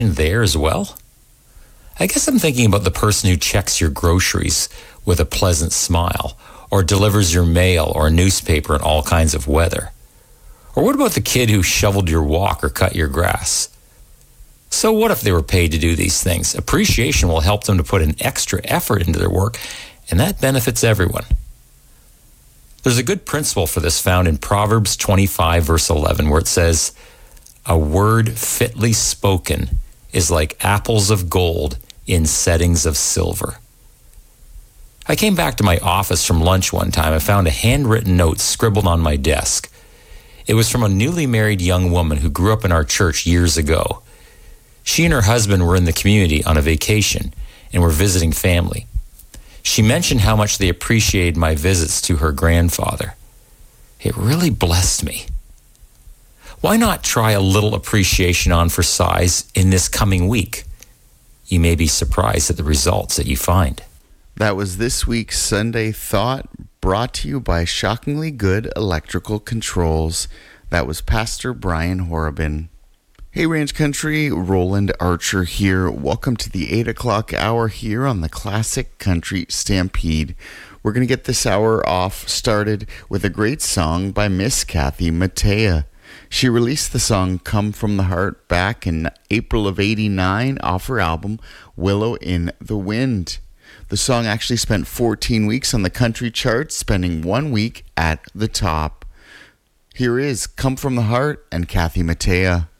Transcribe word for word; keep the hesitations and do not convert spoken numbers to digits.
there as well? I guess I'm thinking about the person who checks your groceries with a pleasant smile, or delivers your mail or newspaper in all kinds of weather. Or what about the kid who shoveled your walk or cut your grass? So what if they were paid to do these things? Appreciation will help them to put an extra effort into their work, and that benefits everyone. There's a good principle for this found in Proverbs twenty-five, verse eleven, where it says, "A word fitly spoken is like apples of gold in settings of silver." I came back to my office from lunch one time and found a handwritten note scribbled on my desk. It was from a newly married young woman who grew up in our church years ago. She and her husband were in the community on a vacation and were visiting family. She mentioned how much they appreciated my visits to her grandfather. It really blessed me. Why not try a little appreciation on for size in this coming week? You may be surprised at the results that you find. That was this week's Sunday Thought, brought to you by Shockingly Good Electrical Controls. That was Pastor Brian Horobin. Hey Ranch Country, Roland Archer here. Welcome to the eight o'clock hour here on the Classic Country Stampede. We're going to get this hour off started with a great song by Miss Kathy Mattea. She released the song Come From the Heart back in April of eighty-nine off her album Willow in the Wind. The song actually spent fourteen weeks on the country charts, spending one week at the top. Here is Come From the Heart and Kathy Mattea.